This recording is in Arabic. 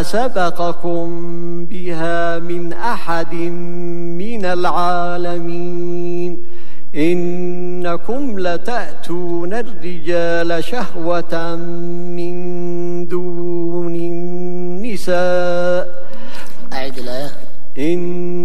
سبقكم بها من أحد من العالمين إنكم لتأتون الرجال شهوة من دون النساء. أعد الآية.